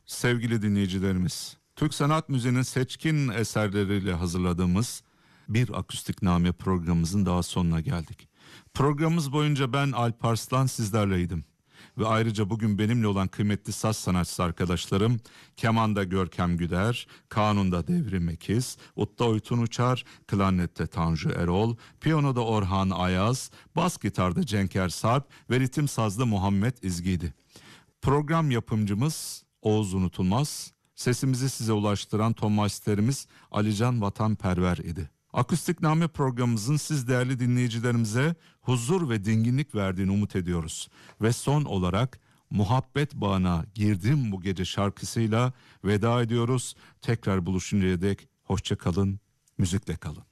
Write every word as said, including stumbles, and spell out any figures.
Sevgili dinleyicilerimiz, Türk sanat müziğinin seçkin eserleriyle hazırladığımız bir akustikname programımızın daha sonuna geldik. Programımız boyunca ben Alp Arslan sizlerleydim. Ve ayrıca bugün benimle olan kıymetli saz sanatçısı arkadaşlarım kemanda Görkem Güder, kanunda Devrim Ekiz, utta Oytun Uçar, klarnette Tanju Erol, piyanoda Orhan Ayaz, bas gitarda Cenker Sarp ve ritim sazda Muhammed İzgi'ydi. Program yapımcımız Oğuz Unutulmaz, sesimizi size ulaştıran tonmasterimiz Alican Vatanperver idi. Akustikname programımızın siz değerli dinleyicilerimize huzur ve dinginlik verdiğini umut ediyoruz. Ve son olarak Muhabbet Bağına Girdim Bu Gece şarkısıyla veda ediyoruz. Tekrar buluşuncaya dek hoşça kalın, müzikle kalın.